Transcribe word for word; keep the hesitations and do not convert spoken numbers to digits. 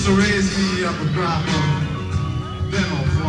to raise me up a drop of dental